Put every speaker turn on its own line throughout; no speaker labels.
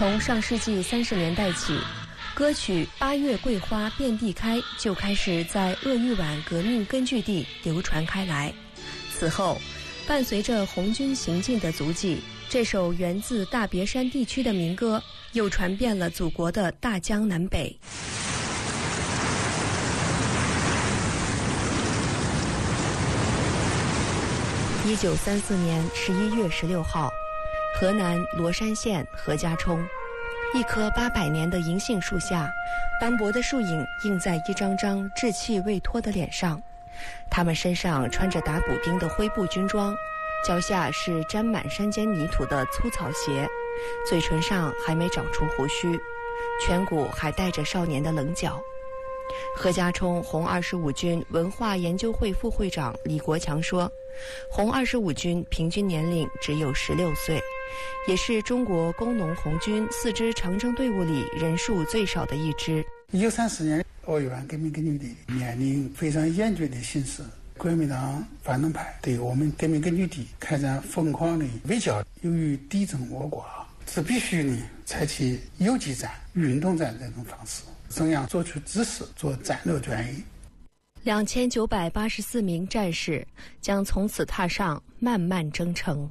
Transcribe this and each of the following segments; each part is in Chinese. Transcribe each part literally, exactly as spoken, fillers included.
从上世纪三十年代起，歌曲《八月桂花遍地开》就开始在鄂豫皖革命根据地流传开来。此后，伴随着红军行进的足迹，这首源自大别山地区的民歌又传遍了祖国的大江南北。一九三四年十一月十六号，河南罗山县何家冲，一棵八百年的银杏树下，斑驳的树影映在一张张稚气未脱的脸上。他们身上穿着打补丁的灰布军装，脚下是沾满山间泥土的粗草鞋，嘴唇上还没长出胡须，颧骨还带着少年的棱角。何家冲红二十五军文化研究会副会长李国强说，红二十五军平均年龄只有十六岁，也是中国工农红军四支长征队伍里人数最少的一支。
一九三四年鄂豫皖革命根据地面临非常严峻的形势，国民党反动派对我们革命根据地开展疯狂的围剿，由于敌众我寡，是必须呢采取游击战、运动战这种方式，怎样做出指示，做战略转移。
两千九百八十四名战士将从此踏上漫漫征程。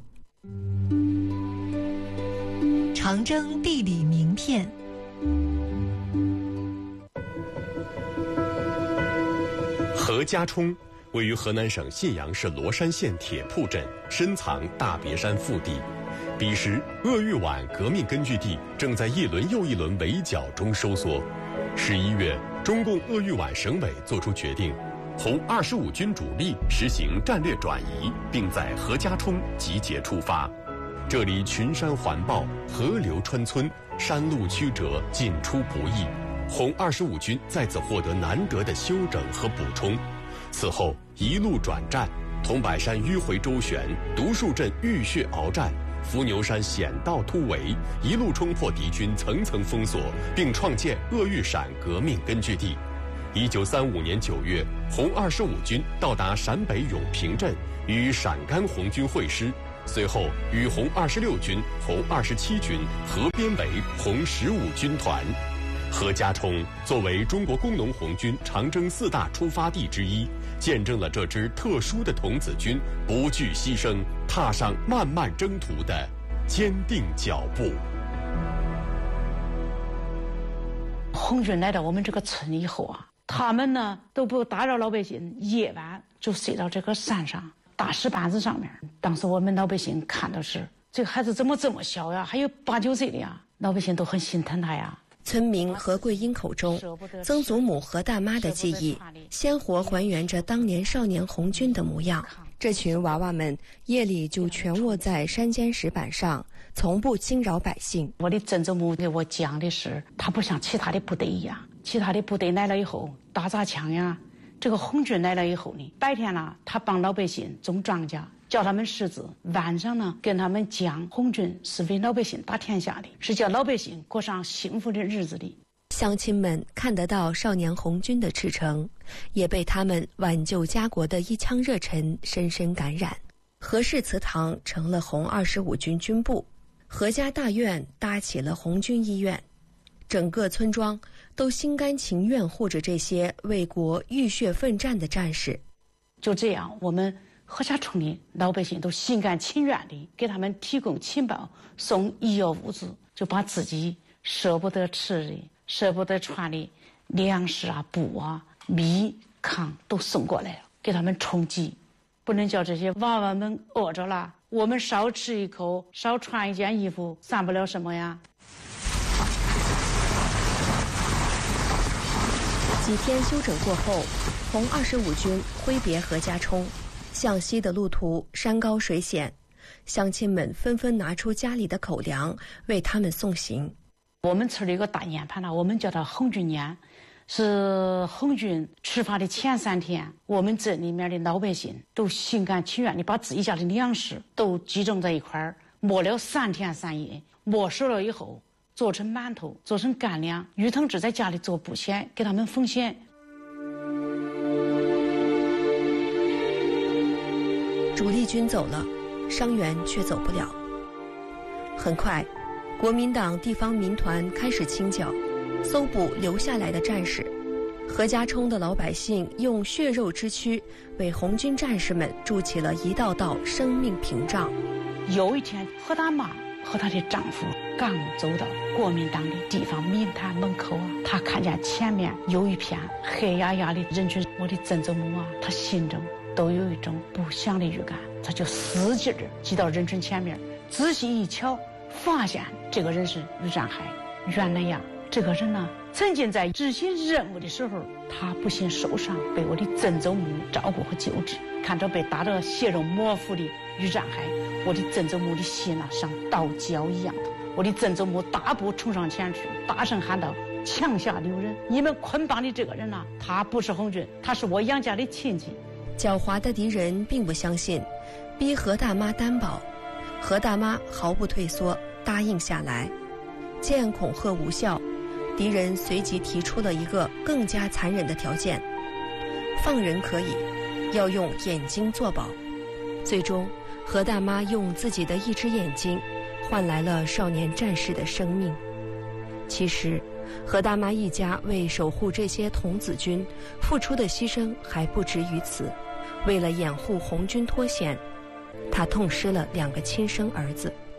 长征地理名片。
何家冲位于河南省信阳市罗山县铁铺镇，深藏大别山腹地。彼时，鄂豫皖革命根据地正在一轮又一轮围剿中收缩。十一月，中共鄂豫皖省委作出决定，红二十五军主力实行战略转移，并在何家冲集结出发。这里群山环抱，河流穿村，山路曲折，进出不易。红二十五军在此获得难得的休整和补充。此后一路转战，桐柏山迂回周旋，独树镇浴血鏖战，伏牛山险道突围，一路冲破敌军层层封锁，并创建鄂豫陕革命根据地。一九三五年九月，红二十五军到达陕北永平镇，与陕甘红军会师，随后与红二十六军、红二十七军合编为红十五军团。何家冲作为中国工农红军长征四大出发地之一，见证了这支特殊的童子军不惧牺牲，踏上漫漫征途的坚定脚步。
红军来到我们这个村以后啊，他们呢都不打扰老百姓，夜晚就睡到这个山上大石板子上面。当时我们老百姓看到是这个孩子怎么这么小呀，还有八九岁的呀，老百姓都很心疼他呀。
村民何桂英口中，曾祖母何大妈的记忆鲜活还原着当年少年红军的模样。这群娃娃们夜里就全卧在山间石板上，从不惊扰百姓。
我的曾祖母给我讲的是，他不像其他的部队一样，其他的部队来了以后打砸抢呀，这个红军来了以后呢，白天呢他帮老百姓种庄稼，叫他们识字，晚上呢跟他们讲红军是为老百姓打天下的，是叫老百姓过上幸福的日子的。
乡亲们看得到少年红军的赤诚，也被他们挽救家国的一腔热忱深深感染。何氏祠堂成了红二十五军军部，何家大院搭起了红军医院，整个村庄都心甘情愿护着这些为国浴血奋战的战士。
就这样，我们何家村的老百姓都心甘情愿地给他们提供情报，送医药物资，就把自己舍不得吃的、舍不得穿的粮食啊、布啊、米、糠都送过来了，给他们充饥。不能叫这些娃娃们饿着了，我们少吃一口，少穿一件衣服，算不了什么呀。
几天休整过后，红二十五军挥别何家冲，向西的路途山高水险，乡亲们纷纷拿出家里的口粮为他们送行。
我们村里有个大年盘呢，我们叫它红军年，是红军出发的前三天，我们镇里面的老百姓都心甘情愿地把自己家的粮食都集中在一块儿，磨了三天三夜，磨熟了以后做成馒头，做成干粮，于同志在家里做布鞋给他们缝鞋。
主力军走了，伤员却走不了。很快， 国民党地方民团开始清剿，搜捕留下来的战士。何家冲的老百姓用血肉之躯为红军战士们筑起了一道道生命屏障。
有一天，何大妈和她的丈夫刚走到国民党的地方民团门口啊，她看见前面有一片黑压压的人群，我的曾祖母啊，她心中都有一种不祥的预感，她就使劲地挤到人群前面，仔细一瞧，发现这个人是于占海。原来呀，这个人呢，曾经在执行任务的时候，他不幸受伤，被我的曾祖母照顾和救治。看着被打得血肉模糊的于占海，我的曾祖母的心啊，像刀绞一样的。我的曾祖母大步冲上前去，大声喊道：“枪下留人！你们捆绑的这个人呐、啊，他不是红军，他是我杨家的亲戚。”
狡猾的敌人并不相信，逼何大妈担保。何大妈毫不退缩，答应下来。见恐吓无效，敌人随即提出了一个更加残忍的条件：放人可以，要用眼睛作保。最终，何大妈用自己的一只眼睛换来了少年战士的生命。其实，何大妈一家为守护这些童子军付出的牺牲还不止于此。为了掩护红军脱险，她痛失了两个亲生儿子。